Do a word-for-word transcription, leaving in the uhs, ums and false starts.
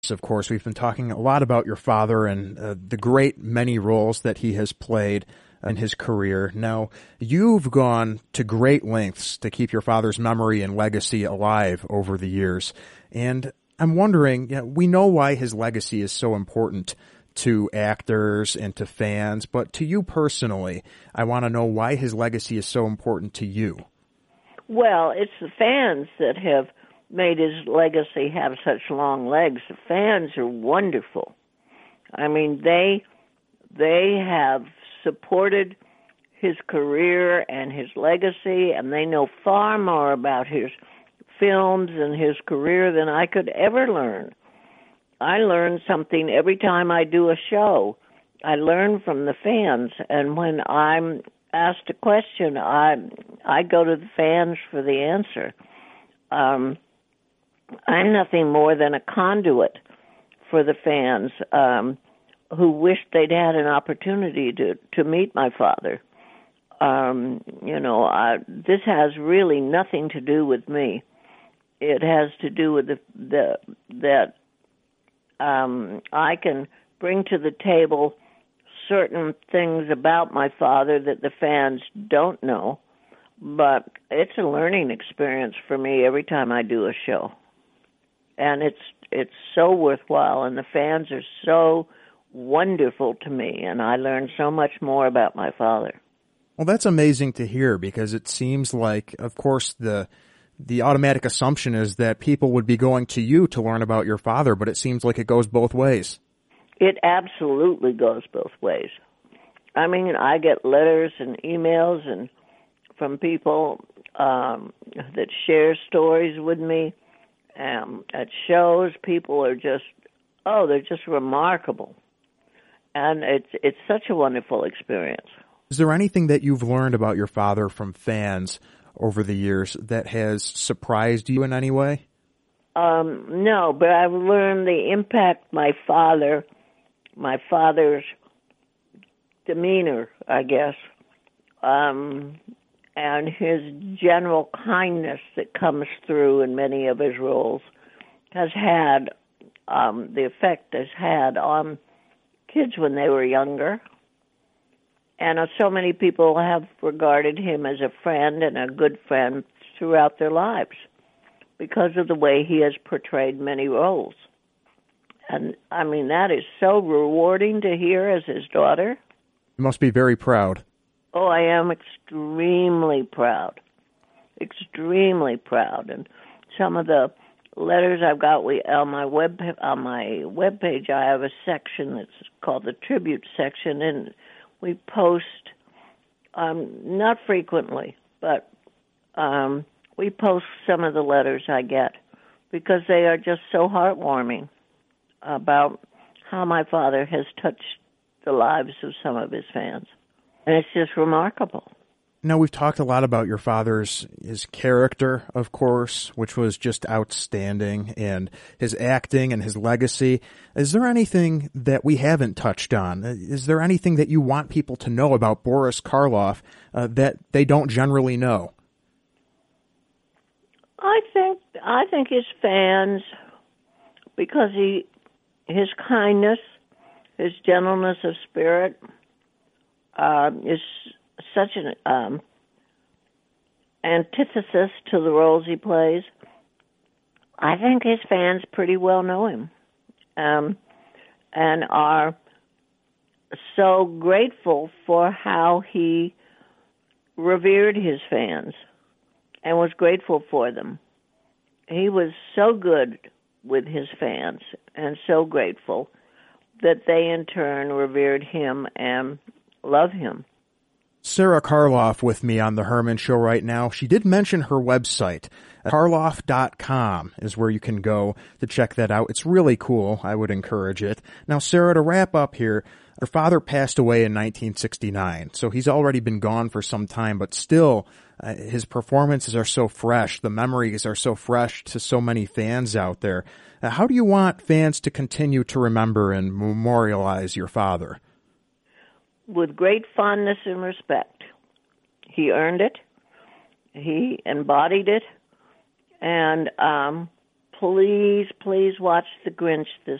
Of course, we've been talking a lot about your father and uh, the great many roles that he has played in his career. Now, you've gone to great lengths to keep your father's memory and legacy alive over the years. And I'm wondering, you know, we know why his legacy is so important to actors and to fans, but to you personally, I want to know why his legacy is so important to you. Well, it's the fans that have made his legacy have such long legs. The fans are wonderful. I mean, they they have supported his career and his legacy, and they know far more about his films and his career than I could ever learn. I learn something every time I do a show. I learn from the fans, and when I'm asked a question, I I go to the fans for the answer. Um, I'm nothing more than a conduit for the fans um, who wished they'd had an opportunity to, to meet my father. Um, you know, I, this has really nothing to do with me. It has to do with the, the that um, I can bring to the table certain things about my father that the fans don't know, but it's a learning experience for me every time I do a show. And it's it's so worthwhile, and the fans are so wonderful to me, and I learn so much more about my father. Well, that's amazing to hear, because it seems like, of course, the the automatic assumption is that people would be going to you to learn about your father, but it seems like it goes both ways. It absolutely goes both ways. I mean, I get letters and emails and from people um, that share stories with me. Um, at shows, people are just, oh, they're just remarkable. And it's it's such a wonderful experience. Is there anything that you've learned about your father from fans over the years that has surprised you in any way? Um, no, but I've learned the impact my father, my father's demeanor, I guess, um, and his general kindness that comes through in many of his roles has had um, the effect it's had on kids when they were younger. And uh, so many people have regarded him as a friend and a good friend throughout their lives because of the way he has portrayed many roles. And, I mean, that is so rewarding to hear as his daughter. You must be very proud. Oh, I am extremely proud, extremely proud. And some of the letters I've got, we on my web on my webpage, I have a section that's called the tribute section, and we post um, not frequently, but um, we post some of the letters I get because they are just so heartwarming about how my father has touched the lives of some of his fans. And it's just remarkable. Now, we've talked a lot about your father's his character, of course, which was just outstanding, and his acting and his legacy. Is there anything that we haven't touched on? Is there anything that you want people to know about Boris Karloff uh, that they don't generally know? I think I think his fans, because he his kindness, his gentleness of spirit, Uh, is such an um, antithesis to the roles he plays. I think his fans pretty well know him um, and are so grateful for how he revered his fans and was grateful for them. He was so good with his fans and so grateful that they in turn revered him and love him. Sarah Karloff with me on The Herman Show right now. She did mention her website. Karloff dot com is where you can go to check that out. It's really cool. I would encourage it. Now, Sarah, to wrap up here, her father passed away in nineteen sixty-nine, so he's already been gone for some time, but still, uh, his performances are so fresh. The memories are so fresh to so many fans out there. Uh, how do you want fans to continue to remember and memorialize your father? With great fondness and respect. He earned it. He embodied it. And um, please, please watch The Grinch this